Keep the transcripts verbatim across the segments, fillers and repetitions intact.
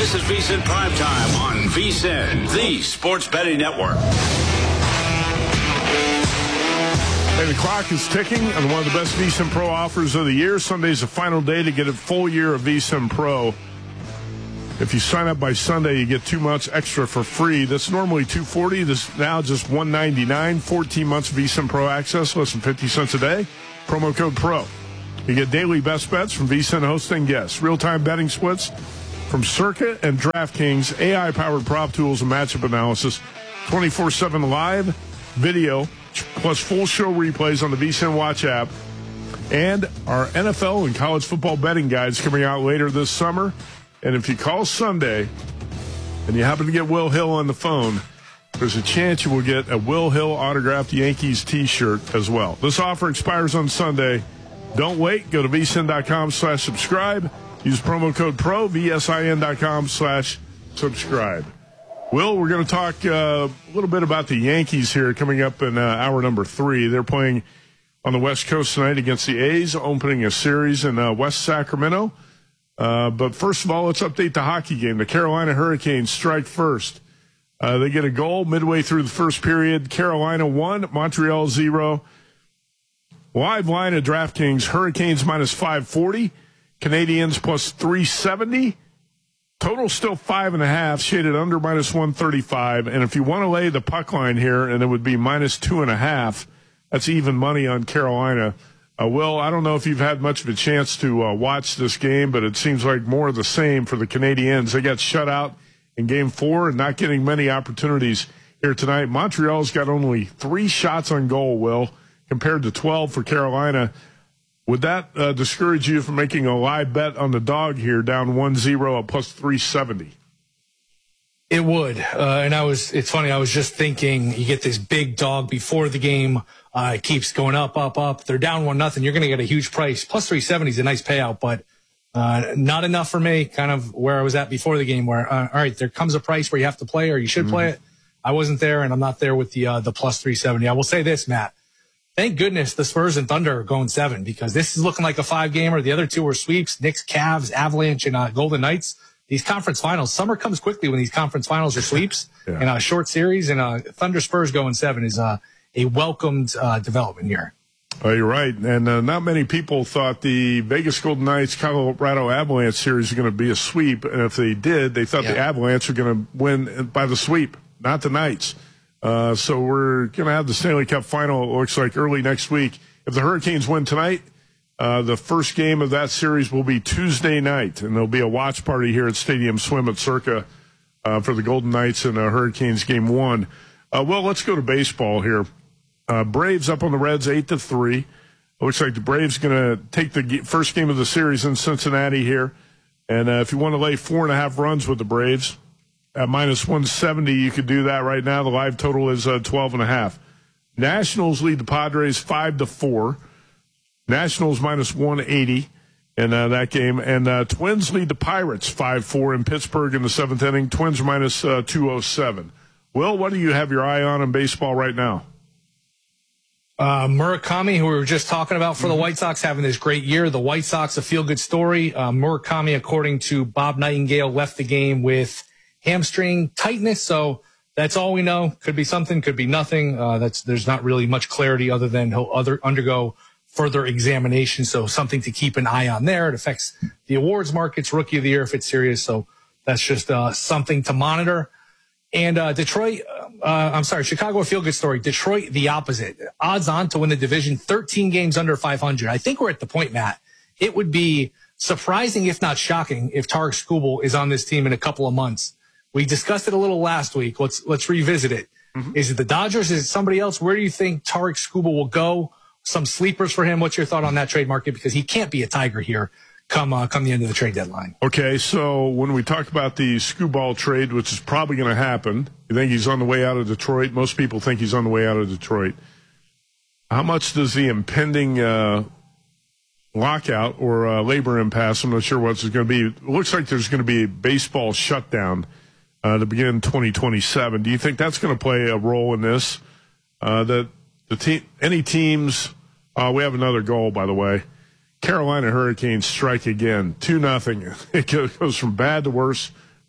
This is VSiN Primetime on VSiN, the Sports Betting Network. And the clock is ticking on one of the best VSiN Pro offers of the year. Sunday's the final day to get a full year of VSiN Pro. If you sign up by Sunday, you get two months extra for free. That's normally two hundred forty dollars. This now just one hundred ninety-nine dollars. fourteen months of VSiN Pro access, less than fifty cents a day. Promo code PRO. You get daily best bets from VSiN hosting guests, real-time betting splits from Circa and DraftKings, A I-powered prop tools and matchup analysis, twenty-four seven live video, plus full show replays on the VSiN Watch app, and our N F L and college football betting guides coming out later this summer. And if you call Sunday and you happen to get Will Hill on the phone, there's a chance you will get a Will Hill autographed Yankees t-shirt as well. This offer expires on Sunday. Don't wait. Go to vsin.com slash subscribe. Use promo code PRO, vsin.com slash subscribe. Will, we're going to talk uh, a little bit about the Yankees here coming up in uh, hour number three. They're playing on the West Coast tonight against the A's, opening a series in uh, West Sacramento. Uh, but first of all, let's update the hockey game. The Carolina Hurricanes strike first. Uh, they get a goal midway through the first period. Carolina one, Montreal zero. Live line at DraftKings, Hurricanes minus five forty, Canadians plus three seventy. Total still five and a half, shaded under minus one thirty-five. And if you want to lay the puck line here, and it would be minus two and a half, that's even money on Carolina. Uh, Will, I don't know if you've had much of a chance to uh, watch this game, but it seems like more of the same for the Canadiens. They got shut out in game four and not getting many opportunities here tonight. Montreal's got only three shots on goal, Will, compared to twelve for Carolina. Would that uh, discourage you from making a live bet on the dog here, down one zero at plus three seventy? It would. Uh, and I was, it's funny, I was just thinking, you get this big dog before the game, uh, it keeps going up, up, up. They're down one nothing. You're going to get a huge price. Plus three seventy is a nice payout, but uh, not enough for me, kind of where I was at before the game, where, uh, all right, there comes a price where you have to play or you should mm-hmm. play it. I wasn't there, and I'm not there with the uh, the plus three seventy. I will say this, Matt. Thank goodness the Spurs and Thunder are going seven, because this is looking like a five-gamer. The other two were sweeps, Knicks, Cavs, Avalanche, and uh, Golden Knights. These conference finals, summer comes quickly when these conference finals are sweeps yeah. in a short series, and uh, Thunder Spurs going seven is uh, a welcomed uh, development here. Oh, you're right. And uh, not many people thought the Vegas Golden Knights Colorado Avalanche series was going to be a sweep. And if they did, they thought yeah. the Avalanche were going to win by the sweep, not the Knights. Uh, so we're going to have the Stanley Cup final, it looks like, early next week. If the Hurricanes win tonight, uh, the first game of that series will be Tuesday night, and there'll be a watch party here at Stadium Swim at Circa uh, for the Golden Knights and uh, Hurricanes game one. Uh, well, let's go to baseball here. Uh, Braves up on the Reds eight to three. It looks like the Braves going to take the first game of the series in Cincinnati here. And uh, if you want to lay four and a half runs with the Braves at minus one seventy, you could do that right now. The live total is uh, twelve and a half. Nationals lead the Padres five to four. Nationals minus one eighty in uh, that game. And uh, Twins lead the Pirates five four in Pittsburgh in the seventh inning. Twins are minus uh, two oh seven. Will, what do you have your eye on in baseball right now? Uh, Murakami, who we were just talking about for mm-hmm. the White Sox, having this great year. The White Sox, a feel-good story. Uh, Murakami, according to Bob Nightingale, left the game with hamstring tightness. So that's all we know. Could be something, could be nothing. Uh, that's there's not really much clarity other than he'll other, undergo further examination. So something to keep an eye on there. It affects the awards markets, Rookie of the Year if it's serious. So that's just uh, something to monitor. And uh, Detroit, uh, I'm sorry, Chicago, a feel-good story. Detroit, the opposite. Odds on to win the division, thirteen games under five hundred. I think we're at the point, Matt. It would be surprising, if not shocking, if Tarek Skubal is on this team in a couple of months. We discussed it a little last week. Let's let's revisit it. Mm-hmm. Is it the Dodgers? Is it somebody else? Where do you think Tarek Skubal will go? Some sleepers for him. What's your thought on that trade market? Because he can't be a Tiger here come uh, come the end of the trade deadline. Okay, so when we talk about the Skubal trade, which is probably going to happen, you think he's on the way out of Detroit? Most people think he's on the way out of Detroit. How much does the impending uh, lockout or uh, labor impasse, I'm not sure what it's going to be. It looks like there's going to be a baseball shutdown uh, to begin twenty twenty-seven. Do you think that's going to play a role in this? Uh, that the team, any teams, uh, we have another goal, by the way. Carolina Hurricanes strike again, two nothing. It goes from bad to worse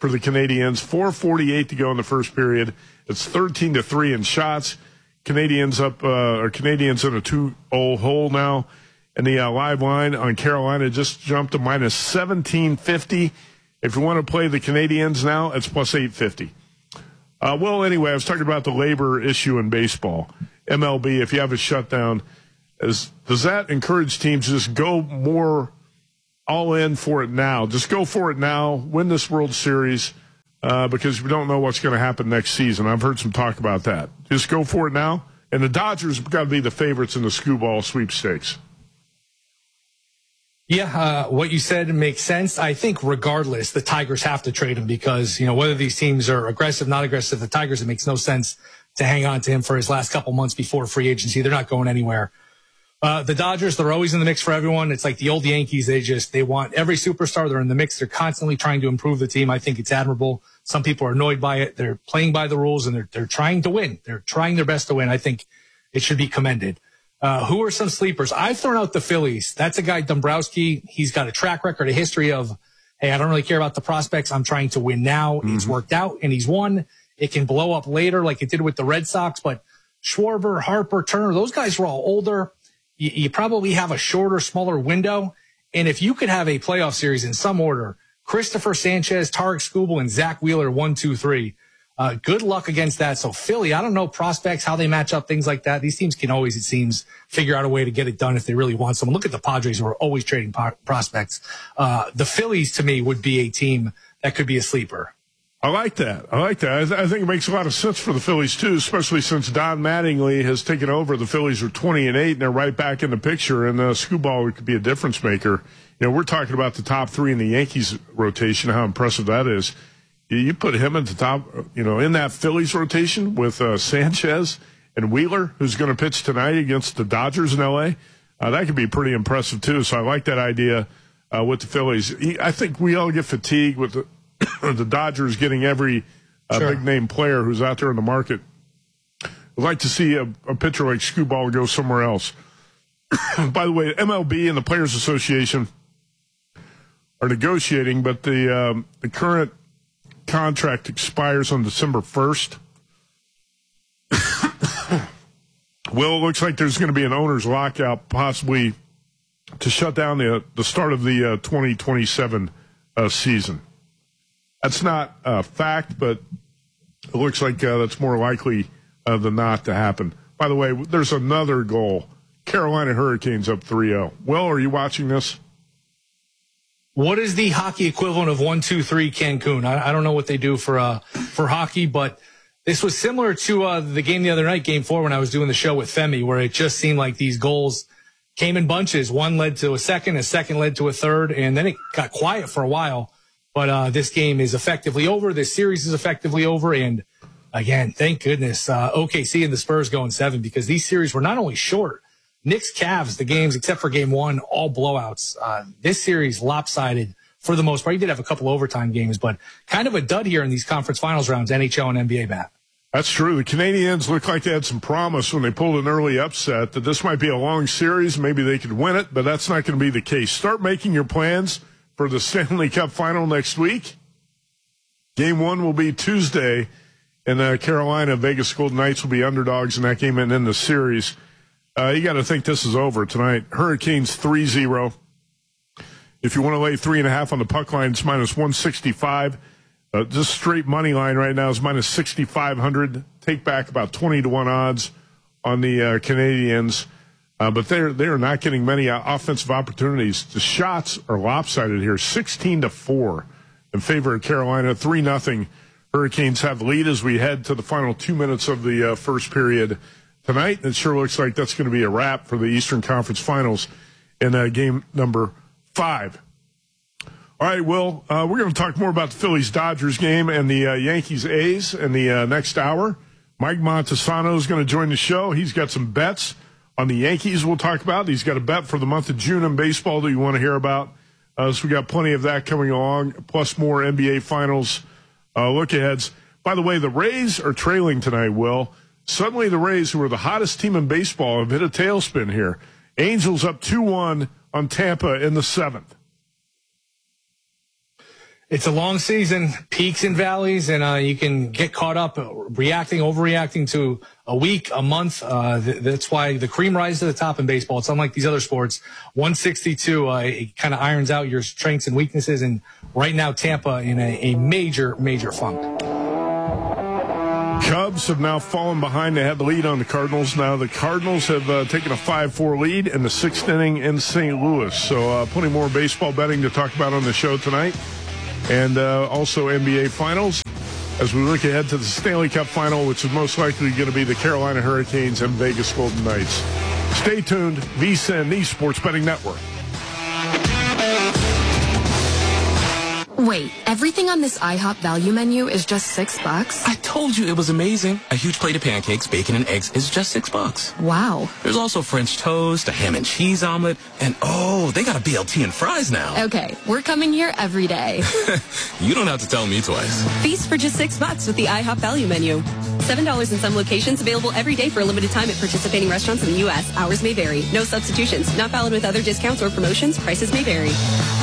for the Canadiens. four forty-eight to go in the first period. It's thirteen to three in shots. Canadiens up, uh, or Canadiens in a two oh hole now. And the uh, live line on Carolina just jumped to minus seventeen fifty. If you want to play the Canadiens now, it's plus eight fifty. Uh, well, anyway, I was talking about the labor issue in baseball. M L B, if you have a shutdown, is, does that encourage teams to just go more all in for it now? Just go for it now, win this World Series, uh, because we don't know what's going to happen next season. I've heard some talk about that. Just go for it now. And the Dodgers have got to be the favorites in the Skee-Ball sweepstakes. Yeah, uh, what you said makes sense. I think regardless, the Tigers have to trade him because, you know, whether these teams are aggressive, not aggressive, the Tigers, it makes no sense to hang on to him for his last couple months before free agency. They're not going anywhere. Uh, the Dodgers, they're always in the mix for everyone. It's like the old Yankees. They just, they want every superstar. They're in the mix. They're constantly trying to improve the team. I think it's admirable. Some people are annoyed by it. They're playing by the rules and they're, they're trying to win. They're trying their best to win. I think it should be commended. Uh, who are some sleepers? I've thrown out the Phillies. That's a guy, Dombrowski. He's got a track record, a history of, hey, I don't really care about the prospects. I'm trying to win now. Mm-hmm. It's worked out and he's won. It can blow up later like it did with the Red Sox, but Schwarber, Harper, Turner, those guys were all older. You, you probably have a shorter, smaller window. And if you could have a playoff series in some order, Christopher Sanchez, Tarek Skubal, and Zach Wheeler, one, two, three. Uh, good luck against that. So Philly, I don't know prospects, how they match up, things like that. These teams can always, it seems, figure out a way to get it done if they really want someone. Look at the Padres who are always trading po- prospects. Uh, the Phillies, to me, would be a team that could be a sleeper. I like that. I like that. I, th- I think it makes a lot of sense for the Phillies, too, especially since Don Mattingly has taken over. The Phillies are twenty and eight, and they're right back in the picture, and uh, Skee-Ball could be a difference maker. You know, we're talking about the top three in the Yankees rotation, how impressive that is. You put him at the top, you know, in that Phillies rotation with uh, Sanchez and Wheeler, who's going to pitch tonight against the Dodgers in L A. Uh, that could be pretty impressive, too. So I like that idea uh, with the Phillies. He, I think we all get fatigued with the, the Dodgers getting every uh, sure. big-name player who's out there in the market. I'd like to see a, a pitcher like Skee-Ball go somewhere else. By the way, M L B and the Players Association are negotiating, but the um, the current contract expires on December first. Well, it looks like there's going to be an owner's lockout possibly to shut down the the start of the uh, twenty twenty-seven uh, season. That's not a fact, but it looks like uh, that's more likely uh, than not to happen. By the way, there's another goal. Carolina Hurricanes up three oh. Will, are you watching this? What is the hockey equivalent of one two three Cancun? I, I don't know what they do for uh, for hockey, but this was similar to uh, the game the other night, game four, when I was doing the show with Femi, where it just seemed like these goals came in bunches. One led to a second, a second led to a third, and then it got quiet for a while. But uh, this game is effectively over. This series is effectively over. And again, thank goodness, uh, O K C and the Spurs going seven, because these series were not only short, Knicks, Cavs, the games, except for game one, all blowouts. Uh, this series lopsided for the most part. You did have a couple overtime games, but kind of a dud here in these conference finals rounds, N H L and N B A, Matt. That's true. The Canadiens looked like they had some promise when they pulled an early upset that this might be a long series. Maybe they could win it, but that's not going to be the case. Start making your plans for the Stanley Cup final next week. Game one will be Tuesday, and uh, Carolina, Vegas Golden Knights will be underdogs in that game and in the series. Uh, you got to think this is over tonight. Hurricanes three zero. If you want to lay three and a half on the puck line, it's minus one sixty-five. Uh, just straight money line right now is minus sixty-five hundred. Take back about twenty to one odds on the uh, Canadiens. Uh, but they're, they're not getting many uh, offensive opportunities. The shots are lopsided here, sixteen to four in favor of Carolina, three nothing. Hurricanes have the lead as we head to the final two minutes of the uh, first period. Tonight, it sure looks like that's going to be a wrap for the Eastern Conference Finals in uh, game number five. All right, Will, uh, we're going to talk more about the Phillies-Dodgers game and the uh, Yankees-A's in the uh, next hour. Mike Montesano is going to join the show. He's got some bets on the Yankees we'll talk about. He's got a bet for the month of June in baseball that you want to hear about. Uh, so we got plenty of that coming along, plus more N B A Finals uh, look-aheads. By the way, the Rays are trailing tonight, Will. Suddenly the Rays, who are the hottest team in baseball, have hit a tailspin here. Angels up two one on Tampa in the seventh. It's a long season, peaks and valleys, and uh, you can get caught up reacting, overreacting to a week, a month. Uh, th- that's why the cream rises to the top in baseball. It's unlike these other sports. one sixty-two, uh, it kind of irons out your strengths and weaknesses. And right now, Tampa in a, a major, major funk. Cubs have now fallen behind. They had the lead on the Cardinals. Now the Cardinals have uh, taken a five four lead in the sixth inning in Saint Louis. So uh, plenty more baseball betting to talk about on the show tonight. And uh, also N B A Finals as we look ahead to the Stanley Cup Final, which is most likely going to be the Carolina Hurricanes and Vegas Golden Knights. Stay tuned. V S I N, the Sports Betting Network. Wait, everything on this IHOP value menu is just six bucks? I told you it was amazing. A huge plate of pancakes, bacon, and eggs is just six bucks. Wow. There's also French toast, a ham and cheese omelet, and oh, they got a B L T and fries now. Okay, we're coming here every day. You don't have to tell me twice. Feast for just six bucks with the IHOP value menu. Seven dollars in some locations, available every day for a limited time at participating restaurants in the U S. Hours may vary. No substitutions. Not valid with other discounts or promotions. Prices may vary.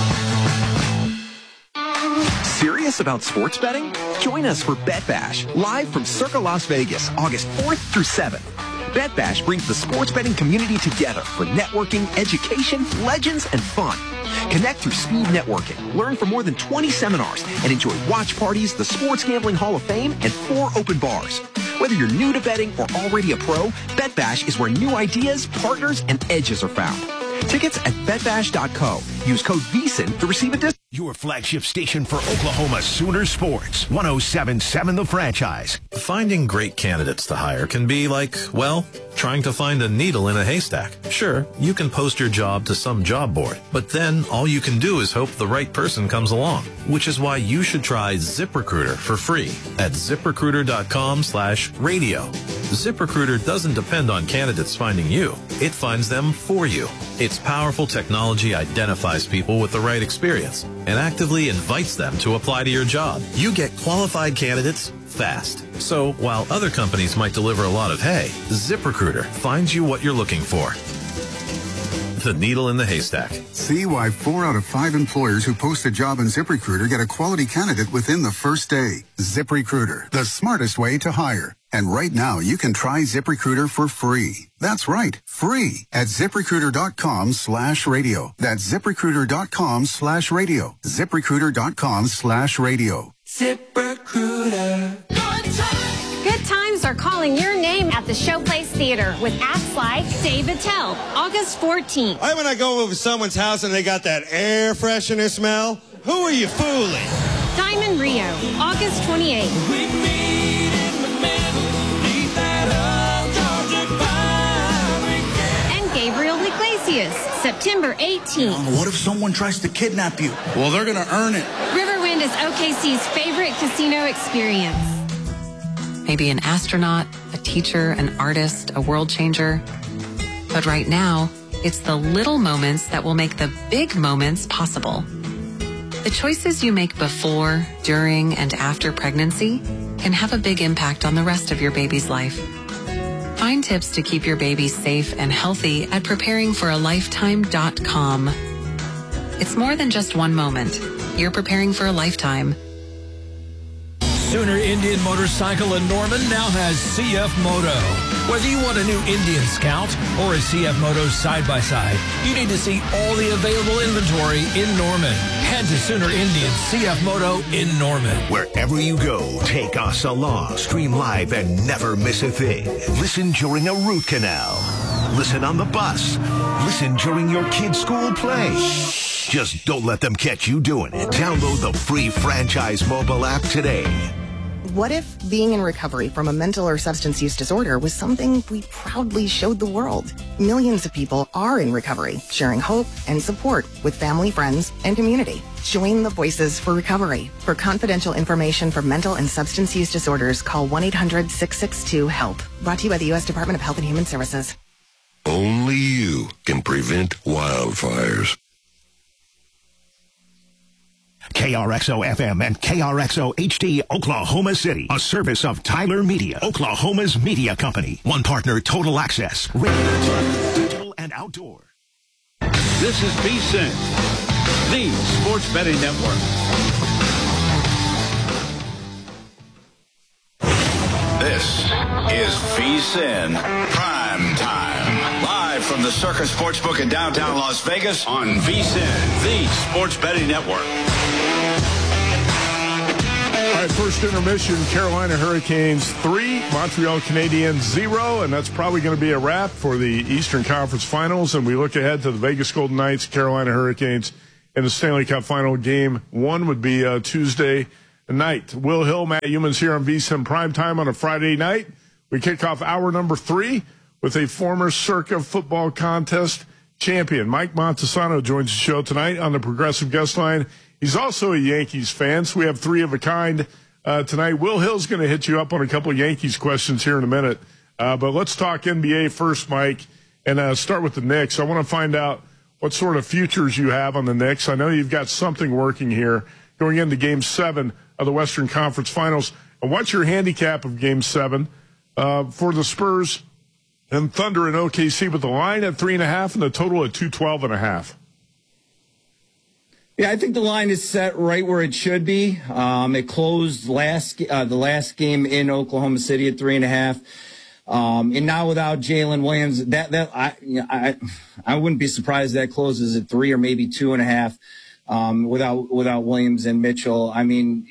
Serious about sports betting? Join us for Bet Bash, live from Circa Las Vegas, August fourth through seventh. Bet Bash brings the sports betting community together for networking, education, legends, and fun. Connect through speed networking, learn from more than twenty seminars, and enjoy watch parties, the Sports Gambling Hall of Fame, and four open bars. Whether you're new to betting or already a pro, Bet Bash is where new ideas, partners, and edges are found. Tickets at bet bash dot co. Use code V S I N to receive a discount. Your flagship station for Oklahoma Sooner Sports, one oh seven point seven The Franchise. Finding great candidates to hire can be like, well, trying to find a needle in a haystack. Sure, you can post your job to some job board, but then all you can do is hope the right person comes along, which is why you should try ZipRecruiter for free at ZipRecruiter.com slash radio. ZipRecruiter doesn't depend on candidates finding you. It finds them for you. Its powerful technology identifies people with the right experience and actively invites them to apply to your job. You get qualified candidates fast. So while other companies might deliver a lot of hay, ZipRecruiter finds you what you're looking for. The needle in the haystack. See why four out of five employers who post a job on ZipRecruiter get a quality candidate within the first day. ZipRecruiter, the smartest way to hire. And right now, you can try ZipRecruiter for free. That's right, free at ZipRecruiter.com slash radio. That's ZipRecruiter.com slash radio. ZipRecruiter.com slash radio. ZipRecruiter. Good times are calling your name at the Showplace Theater with acts like Dave Attell, August fourteenth. Right when I go over to someone's house and they got that air freshener smell, who are you fooling? Diamond Rio, August twenty-eighth. We meet in the middle, beneath that old Georgia pine. And Gabriel Iglesias, September eighteenth. What if someone tries to kidnap you? Well, they're going to earn it. Riverwind is O K C's favorite casino experience. Maybe an astronaut, a teacher, an artist, a world changer. But right now, it's the little moments that will make the big moments possible. The choices you make before, during, and after pregnancy can have a big impact on the rest of your baby's life. Find tips to keep your baby safe and healthy at preparing for a lifetime dot com. It's more than just one moment. You're preparing for a lifetime. Sooner Indian Motorcycle in Norman now has C F Moto. Whether you want a new Indian Scout or a C F Moto side-by-side, you need to see all the available inventory in Norman. Head to Sooner Indian C F Moto in Norman. Wherever you go, take us along. Stream live and never miss a thing. Listen during a root canal. Listen on the bus. Listen during your kid's school play. Just don't let them catch you doing it. Download the free Franchise mobile app today. What if being in recovery from a mental or substance use disorder was something we proudly showed the world? Millions of people are in recovery, sharing hope and support with family, friends, and community. Join the Voices for Recovery. For confidential information for mental and substance use disorders, call one eight hundred six six two HELP. Brought to you by the U S Department of Health and Human Services. Only you can prevent wildfires. K R X O F M and K R X O H D Oklahoma City, a service of Tyler Media, Oklahoma's media company. One partner, Total Access, radio, digital, and outdoor. This is V S I N, the Sports Betting Network. is VSiN Prime Time. Live from the Circus Sportsbook in downtown Las Vegas on VSiN, the Sports Betting Network. All right, first intermission, Carolina Hurricanes three, Montreal Canadiens zero, and that's probably going to be a wrap for the Eastern Conference Finals. And we look ahead to the Vegas Golden Knights, Carolina Hurricanes, in the Stanley Cup Final. Game one would be uh, Tuesday night. Will Hill, Matt Youmans here on VSiN Primetime on a Friday night. We kick off hour number three with a former Circa football contest champion. Mike Montesano joins the show tonight on the Progressive Guest Line. He's also a Yankees fan, so we have three of a kind uh, tonight. Will Hill's going to hit you up on a couple of Yankees questions here in a minute. Uh, but let's talk N B A first, Mike, and uh, start with the Knicks. I want to find out what sort of futures you have on the Knicks. I know you've got something working here going into Game seven of the Western Conference Finals. And what's your handicap of Game seven uh, for the Spurs and Thunder and O K C with the line at three and a half and the total at two twelve and a half? Yeah, I think the line is set right where it should be. Um, it closed last uh, the last game in Oklahoma City at three and a half, um, and now without Jalen Williams, that that I, you know, I I wouldn't be surprised if that closes at three or maybe two and a half. Um, without without Williams and Mitchell, I mean,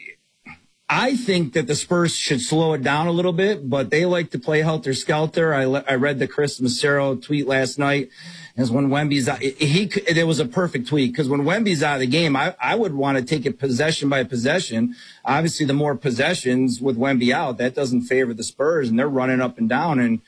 I think that the Spurs should slow it down a little bit, but they like to play helter skelter. I I read the Chris Massero tweet last night. As when Wemby's out, he, it was a perfect tweet because when Wemby's out of the game, I, I would want to take it possession by possession. Obviously, the more possessions with Wemby out, that doesn't favor the Spurs, and they're running up and down and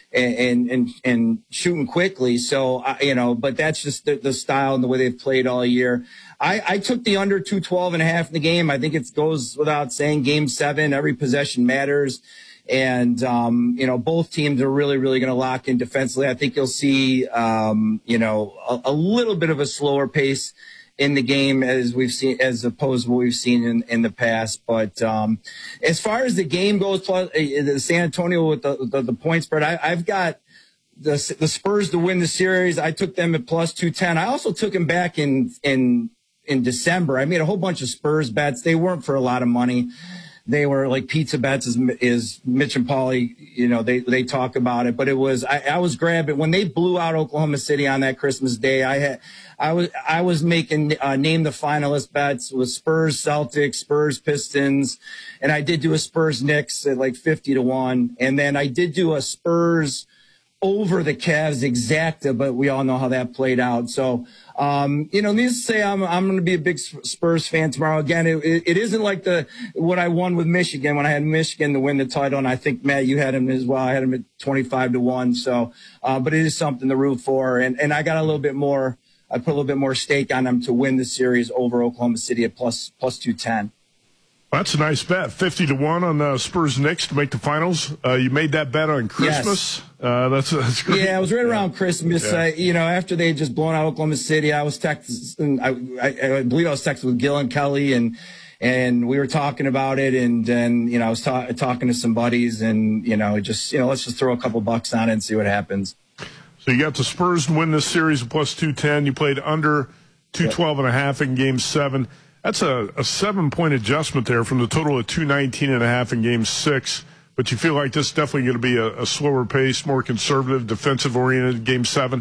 and and and shooting quickly. So you know, but that's just the, the style and the way they've played all year. I, I took the under two twelve and a half in the game. I think it goes without saying. Game seven, every possession matters. And, um, you know, both teams are really, really going to lock in defensively. I think you'll see, um, you know, a, a little bit of a slower pace in the game as we've seen, as opposed to what we've seen in, in the past. But, um, as far as the game goes, plus uh, the San Antonio with the, the, the point spread, I, I've got the, the Spurs to win the series. I took them at plus two ten. I also took them back in, in, in December. I made a whole bunch of Spurs bets. They weren't for a lot of money. They were like pizza bets, is, is Mitch and Paulie, you know, they, they talk about it, but it was, I, I was grabbing when they blew out Oklahoma City on that Christmas day. I had, I was, I was making, uh, name the finalist bets with Spurs, Celtics, Spurs, Pistons. And I did do a Spurs Knicks at like fifty to one. And then I did do a Spurs over the Cavs exacta, but we all know how that played out. So, um, you know, needless to say, I'm, I'm going to be a big Spurs fan tomorrow. Again, it, it isn't like the, what I won with Michigan when I had Michigan to win the title. And I think, Matt, you had him as well. I had him at twenty-five to one. So, uh, but it is something to root for. And, and I got a little bit more, I put a little bit more stake on them to win the series over Oklahoma City at plus, plus two ten. That's a nice bet. fifty to one on the Spurs Knicks to make the finals. Uh, you made that bet on Christmas. Yes. Uh, that's, that's great. Yeah, it was right around yeah. Christmas. Yeah. Uh, you know, after they had just blown out Oklahoma City, I was texting, I, I, I believe I was texting with Gil and Kelly, and and we were talking about it, and and you know, I was ta- talking to some buddies, and you know, just you know, let's just throw a couple bucks on it and see what happens. So you got the Spurs to win this series at plus two ten. You played under two twelve and a half in Game seven. That's a, a seven-point adjustment there from the total of two nineteen and a half in Game six. But you feel like this is definitely going to be a, a slower pace, more conservative, defensive-oriented Game seven?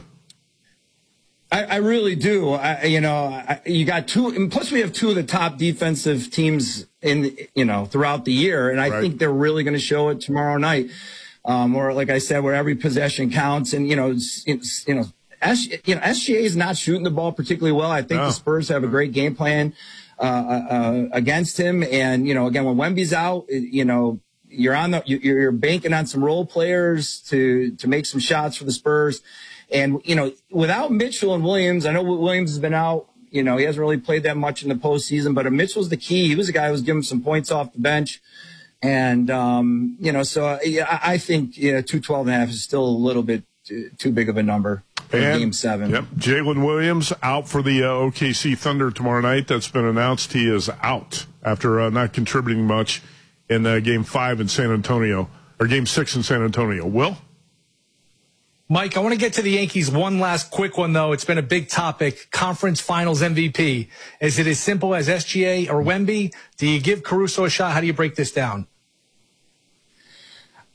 I, I really do. I, you know, I, you got two, and plus we have two of the top defensive teams in, you know, throughout the year, and I right. think they're really going to show it tomorrow night. Um, or like I said, where every possession counts, and you know, it's, it's, you know, S, you know, S G A is not shooting the ball particularly well. I think no. the Spurs have a great game plan uh, uh, against him, and you know, again, when Wemby's out, you know, you're on the, you're banking on some role players to to make some shots for the Spurs. And, you know, without Mitchell and Williams, I know Williams has been out. You know, he hasn't really played that much in the postseason, but Mitchell's the key. He was the guy who was giving some points off the bench. And, um, you know, so uh, yeah, I think, you know, two twelve and a half is still a little bit too, too big of a number for and, Game seven. Yep. Jalen Williams out for the uh, O K C Thunder tomorrow night. That's been announced. He is out after uh, not contributing much in uh, Game five in San Antonio, or Game six in San Antonio. Will? Mike, I want to get to the Yankees. One last quick one, though. It's been a big topic. Conference Finals M V P. Is it as simple as S G A or Wemby? Do you give Caruso a shot? How do you break this down?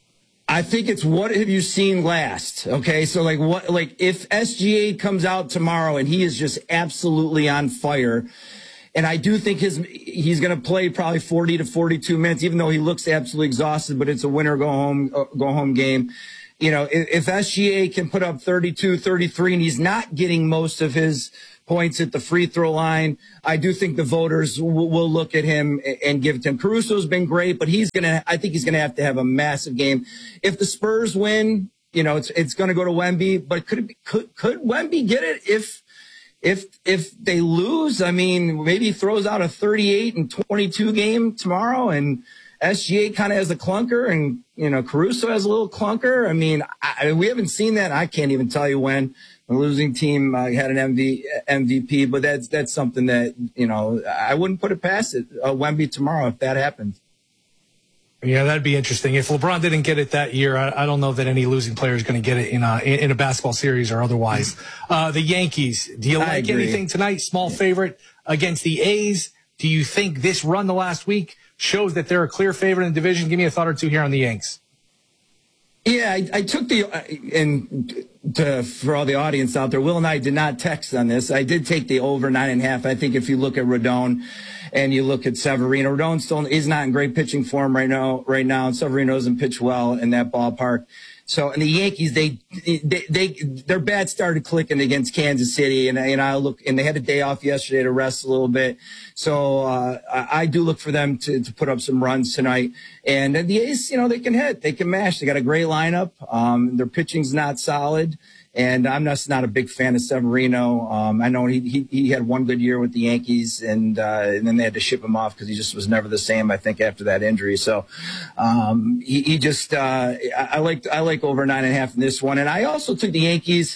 I think it's what have you seen last? Okay, so like what, like if S G A comes out tomorrow and he is just absolutely on fire, and I do think his he's going to play probably forty to forty-two minutes, even though he looks absolutely exhausted. But it's a winner go home uh, go home game. You know, if, if S G A can put up thirty-two, thirty-three, and he's not getting most of his points at the free throw line, I do think the voters w- will look at him and, and give it to him. Caruso's been great, but he's gonna. I think he's gonna have to have a massive game. If the Spurs win, you know, it's it's gonna go to Wemby. But could it be, could could Wemby get it if? If if they lose, I mean, maybe he throws out a thirty-eight and twenty-two game tomorrow, and S G A kind of has a clunker, and you know Caruso has a little clunker. I mean, I, we haven't seen that. I can't even tell you when the losing team uh, had an M V P, but that's that's something that you know I wouldn't put it past it. Uh, Wemby tomorrow if that happens. Yeah, that'd be interesting. If LeBron didn't get it that year, I, I don't know that any losing player is going to get it in a in a basketball series or otherwise. Uh, the Yankees. Do you like anything tonight? Small favorite against the A's. Do you think this run the last week shows that they're a clear favorite in the division? Give me a thought or two here on the Yanks. Yeah, I, I took the uh, and to, for all the audience out there, Will and I did not text on this. I did take the over nine and a half. I think if you look at Rodon and you look at Severino, Rodon still is not in great pitching form right now. Right now, and Severino doesn't pitch well in that ballpark. So, and the Yankees, they, they, they, their bat started clicking against Kansas City, and, and I look, and they had a day off yesterday to rest a little bit. So, uh, I, I do look for them to, to put up some runs tonight. And the A's, you know, they can hit, they can mash. They got a great lineup. Um, their pitching's not solid. And I'm just not a big fan of Severino. Um, I know he, he, he had one good year with the Yankees, and, uh, and then they had to ship him off because he just was never the same, I think, after that injury. So, um, he, he just, uh, I, I like, I like over nine and a half in this one. And I also took the Yankees,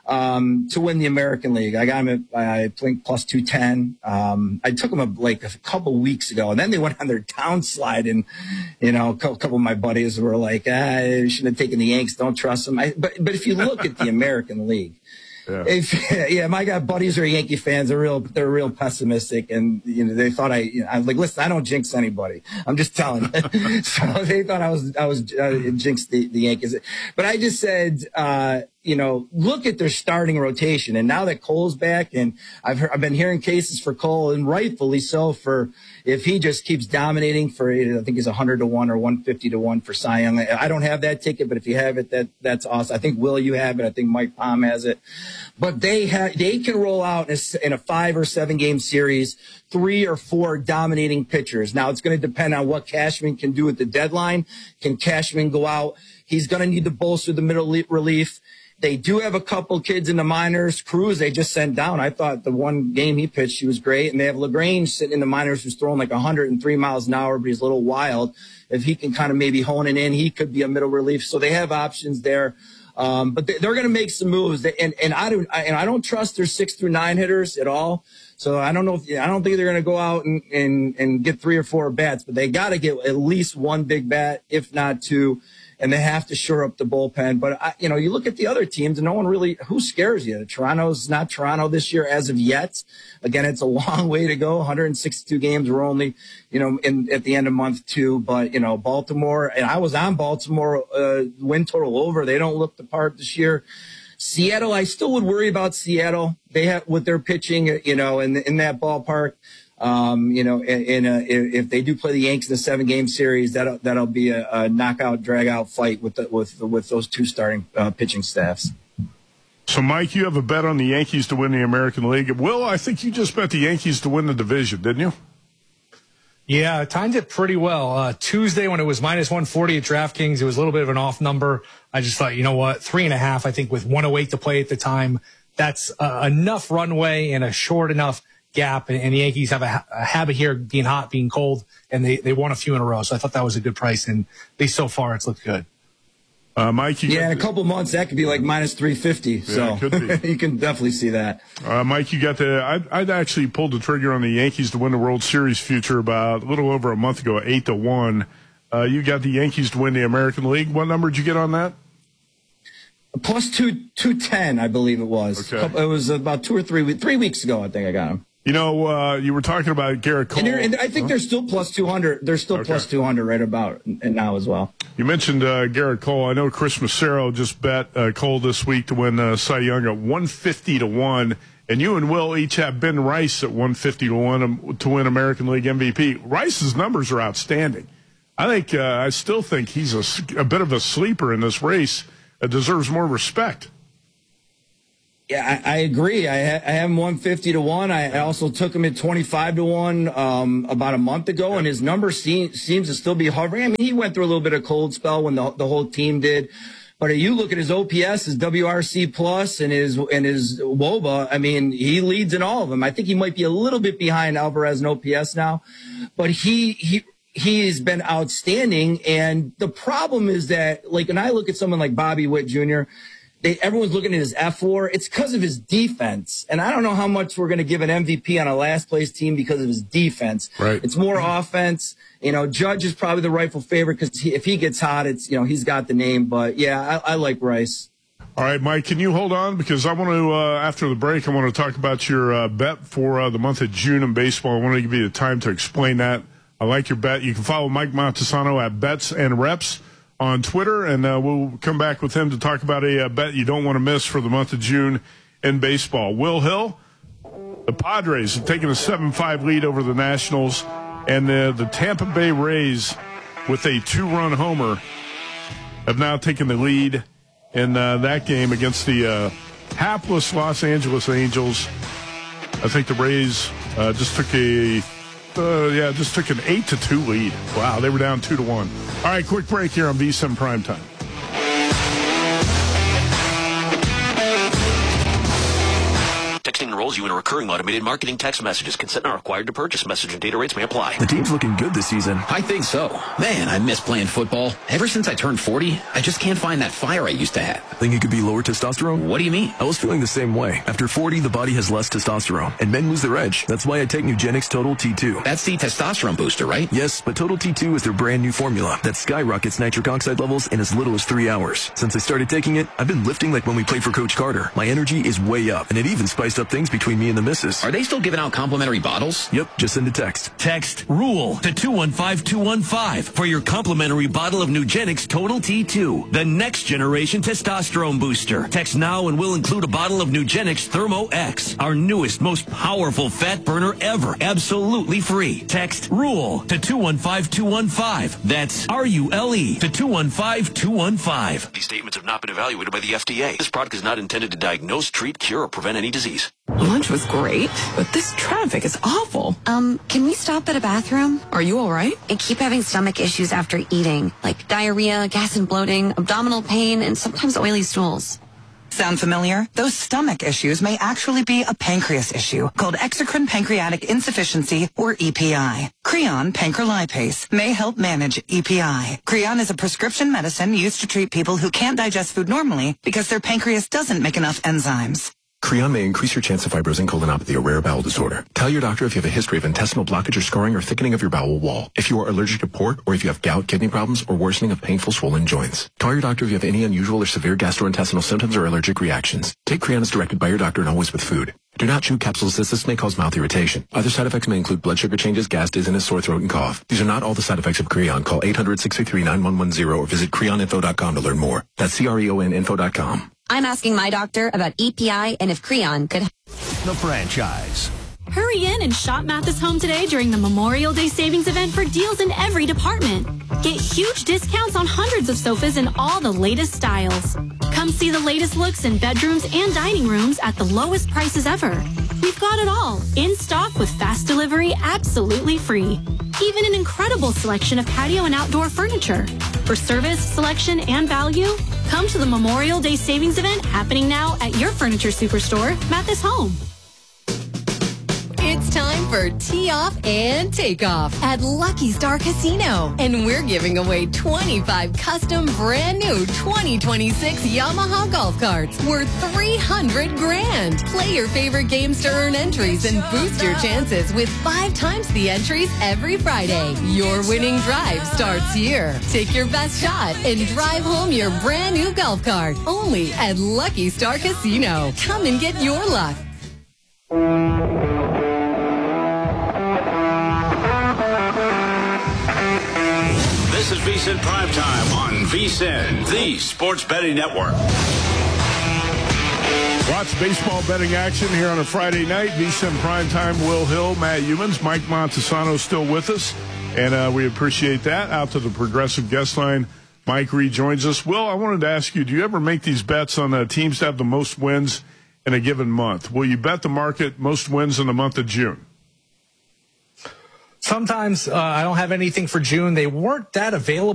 um, to win the American League. I got him at, I think plus two ten. Um, I took them a, like a couple weeks ago, and then they went on their downslide, and, you know, a couple of my buddies were like, ah, you shouldn't have taken the Yanks. Don't trust them. I, but, but if you look at the American League, yeah. If, yeah, my guy buddies are Yankee fans. They're real, they're real pessimistic, and you know they thought I. You know, I was like, listen, I don't jinx anybody. I'm just telling you. So they thought I was, I was uh, jinxed the, the Yankees. But I just said, uh, you know, look at their starting rotation, and now that Cole's back, and I've heard, I've been hearing cases for Cole, and rightfully so. For if he just keeps dominating, for I think he's a hundred to one or one fifty to one for Cy Young. I don't have that ticket, but if you have it, that that's awesome. I think Will, you have it. I think Mike Palm has it. But they have, they can roll out in a, in a five or seven game series, three or four dominating pitchers. Now it's going to depend on what Cashman can do at the deadline. Can Cashman go out? He's going to need to bolster the middle relief. They do have a couple kids in the minors. Cruz, they just sent down. I thought the one game he pitched, he was great. And they have LaGrange sitting in the minors who's throwing like one hundred three miles an hour, but he's a little wild. If he can kind of maybe hone it in, he could be a middle relief. So they have options there. Um, but they, they're going to make some moves, they, and and I don't I, and I don't trust their six through nine hitters at all. So I don't know if I don't think they're going to go out and, and and get three or four bats, but they got to get at least one big bat, if not two, and they have to shore up the bullpen. But I, you know, you look at the other teams, and no one really who scares you. Toronto's not Toronto this year as of yet. Again, it's a long way to go. one hundred sixty-two games. We're only, you know, in at the end of month two. But you know, Baltimore, and I was on Baltimore uh, win total over. They don't look the part this year. Seattle, I still would worry about Seattle. They have with their pitching, you know, in in that ballpark. Um, you know, in, in a, if they do play the Yanks in a seven-game series, that'll that'll be a, a knockout, drag-out fight with the, with with those two starting uh, pitching staffs. So, Mike, you have a bet on the Yankees to win the American League. Will, I think you just bet the Yankees to win the division, didn't you? Yeah, I timed it pretty well. Uh, Tuesday, when it was minus one forty at DraftKings, it was a little bit of an off number. I just thought, you know what, three and a half, I think with one oh eight to play at the time, that's uh, enough runway and a short enough gap. And, and the Yankees have a, ha- a habit here being hot, being cold, and they, they won a few in a row. So I thought that was a good price, and at least so far it's looked good. Uh, Mike, you yeah, in a couple months that could be like minus three fifty. Yeah, so you can definitely see that. Uh, Mike, you got the. I'd, I'd actually pulled the trigger on the Yankees to win the World Series future about a little over a month ago, eight to one. Uh, you got the Yankees to win the American League. What number did you get on that? Plus two two ten, I believe it was. Okay. It was about two or three three weeks ago. I think I got them. You know, uh, you were talking about Garrett Cole. And, and I think they're still plus two hundred. They're still okay. plus two hundred right about now as well. You mentioned uh, Garrett Cole. I know Chris Massaro just bet uh, Cole this week to win uh, Cy Young at one fifty to one. And you and Will each have Ben Rice at one fifty to one um, to win American League M V P. Rice's numbers are outstanding. I think, uh, I still think he's a, a bit of a sleeper in this race that deserves more respect. Yeah, I, I agree. I, ha- I have him one fifty to one. I, I also took him at twenty-five to one um, about a month ago, and his number se- seems to still be hovering. I mean, he went through a little bit of cold spell when the, the whole team did. But you look at his O P S, his W R C plus, and his and his W O B A. I mean, he leads in all of them. I think he might be a little bit behind Alvarez in O P S now, but he he. He has been outstanding, and the problem is that, like, when I look at someone like Bobby Witt Junior, they, everyone's looking at his F four. It's because of his defense, and I don't know how much we're going to give an M V P on a last-place team because of his defense. Right. It's more offense. You know, Judge is probably the rightful favorite because he, if he gets hot, it's, you know, he's got the name. But, yeah, I, I like Rice. All right, Mike, can you hold on? Because I want to, uh, after the break, I want to talk about your uh, bet for uh, the month of June in baseball. I want to give you the time to explain that. I like your bet. You can follow Mike Montesano at Bets and Reps on Twitter, and uh, we'll come back with him to talk about a uh, bet you don't want to miss for the month of June in baseball. Will Hill, the Padres have taken a seven five lead over the Nationals, and the, the Tampa Bay Rays, with a two-run homer, have now taken the lead in uh, that game against the uh, hapless Los Angeles Angels. I think the Rays uh, just took a... Uh, yeah, just took an eight to two lead. Wow, they were down two to one. All right, quick break here on V S I N Primetime. Texting enrolls you in a recurring automated marketing text messages. Consent not required to purchase. Message and data rates may apply. The team's looking good this season. I think so. Man, I miss playing football. Ever since I turned forty, I just can't find that fire I used to have. Think it could be lower testosterone? What do you mean? I was feeling the same way. After forty, the body has less testosterone, and men lose their edge. That's why I take Nugenix Total T two. That's the testosterone booster, right? Yes, but Total T two is their brand new formula that skyrockets nitric oxide levels in as little as three hours. Since I started taking it, I've been lifting like when we played for Coach Carter. My energy is way up, and it even spiced up things between me and the missus. Are they still giving out complimentary bottles? Yep, just send a text. Text RULE to two one five two one five for your complimentary bottle of Nugenix Total T two, the next generation testosterone booster. Text now and we'll include a bottle of Nugenix Thermo X, our newest, most powerful fat burner ever, absolutely free. Text RULE to two one five two one five. That's R U L E to two one five two one five. These statements have not been evaluated by the F D A. This product is not intended to diagnose, treat, cure, or prevent any disease. Lunch was great, but this traffic is awful. Um, can we stop at a bathroom? Are you all right? I keep having stomach issues after eating, like diarrhea, gas and bloating, abdominal pain, and sometimes oily stools. Sound familiar? Those stomach issues may actually be a pancreas issue called exocrine pancreatic insufficiency, or E P I. Creon pancrelipase may help manage E P I. Creon is a prescription medicine used to treat people who can't digest food normally because their pancreas doesn't make enough enzymes. Creon may increase your chance of fibrosing colonopathy, a rare bowel disorder. Tell your doctor if you have a history of intestinal blockage or scarring or thickening of your bowel wall, if you are allergic to pork, or if you have gout, kidney problems, or worsening of painful swollen joints. Call your doctor if you have any unusual or severe gastrointestinal symptoms or allergic reactions. Take Creon as directed by your doctor and always with food. Do not chew capsules as this may cause mouth irritation. Other side effects may include blood sugar changes, gas, dizziness, sore throat, and cough. These are not all the side effects of Creon. Call eight hundred, six three three, nine one one zero or visit creon info dot com to learn more. That's C R E O N info dot com. I'm asking my doctor about E P I and if Creon could... The franchise. Hurry in and shop Mathis Home today during the Memorial Day Savings Event for deals in every department. Get huge discounts on hundreds of sofas in all the latest styles. Come see the latest looks in bedrooms and dining rooms at the lowest prices ever. We've got it all, in stock with fast delivery absolutely free. Even an incredible selection of patio and outdoor furniture. For service, selection, and value, come to the Memorial Day Savings Event happening now at your furniture superstore, Mathis Home. It's time for Tee Off and Takeoff at Lucky Star Casino. And we're giving away twenty-five custom brand new twenty twenty-six Yamaha golf carts worth three hundred grand. Play your favorite games to earn entries and boost your chances with five times the entries every Friday. Your winning drive starts here. Take your best shot and drive home your brand new golf cart. Only at Lucky Star Casino. Come and get your luck. This is VSiN Primetime on VSiN, the Sports Betting Network. Lots of baseball betting action here on a Friday night. VSiN Primetime, Will Hill, Matt Humans, Mike Montesano still with us, and uh, we appreciate that. Out to the Progressive guest line, Mike rejoins us. Will, I wanted to ask you, do you ever make these bets on uh, teams that have the most wins in a given month? Will you bet the market most wins in the month of June? Sometimes uh, I don't have anything for June. They weren't that available.